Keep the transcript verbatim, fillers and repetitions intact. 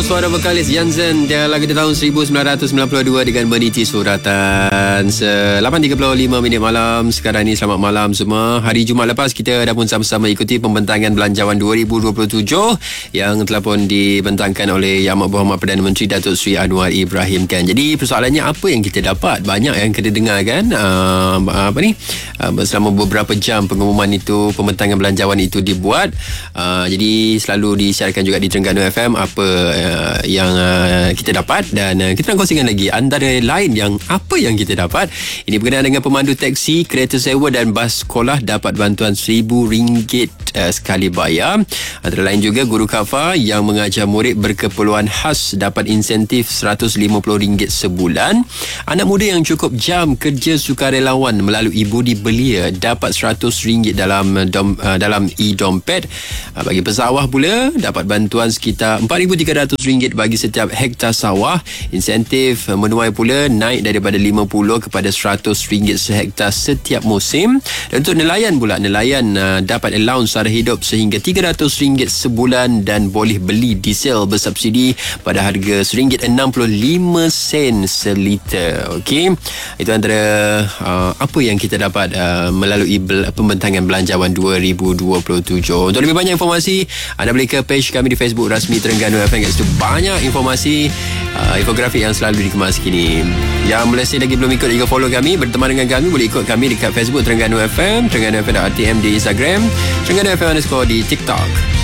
suara vokalis Jansen. Dia lagu di tahun seribu sembilan ratus sembilan puluh dua dengan meniti suratan. lapan tiga puluh lima minit malam. Sekarang ni selamat malam semua. Hari Jumaat lepas kita dah pun sama-sama ikuti pembentangan Belanjawan dua ribu dua puluh tujuh yang telah pun dibentangkan oleh Yang Amat Berhormat Perdana Menteri Datuk Seri Anwar Ibrahim kan. Jadi persoalannya apa yang kita dapat? Banyak yang kita dengar kan. Uh, apa ni? Uh, selama beberapa jam pengumuman itu, pembentangan belanjawan itu dibuat. Uh, jadi selalu disiarkan juga di Terengganu F M apa uh, yang uh, kita dapat, dan uh, kita nak kongsikan lagi antara lain yang apa yang kita dapat. Ini berkenaan dengan pemandu teksi, kereta sewa dan bas sekolah dapat bantuan seribu ringgit uh, sekali bayar. Antara lain juga guru kafar yang mengajar murid berkeperluan khas dapat insentif seratus lima puluh ringgit sebulan. Anak muda yang cukup jam kerja sukarelawan melalui budi belia dapat seratus ringgit dalam dom, uh, dalam e-dompet. Uh, bagi pesawah pula dapat bantuan sekitar empat ribu tiga ratus ringgit bagi setiap hektar sawah. Insentif menuai pula naik daripada lima puluh kepada seratus ringgit sehektar setiap musim. Dan untuk nelayan pula, nelayan uh, dapat allowance sara hidup sehingga tiga ratus ringgit sebulan dan boleh beli diesel bersubsidi pada harga seringgit enam puluh lima sen seliter. Okey, itu antara uh, apa yang kita dapat uh, melalui bel- pembentangan Belanjawan dua ribu dua puluh tujuh. Untuk lebih banyak informasi, anda boleh ke page kami di Facebook rasmi Terengganu F M. Kat situ banyak informasi uh, infografik yang selalu dikemas kini. Yang Malaysia lagi belum ikut juga follow kami, berteman dengan kami, boleh ikut kami dekat Facebook Terengganu F M, Terengganu F M.rtm di Instagram, Terengganu F M underscore di TikTok.